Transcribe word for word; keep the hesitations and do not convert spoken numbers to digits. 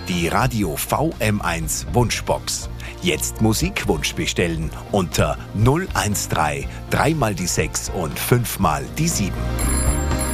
die Radio V M eins Wunschbox. Jetzt Musikwunsch bestellen unter null eins drei drei mal die sechs und fünf mal die sieben.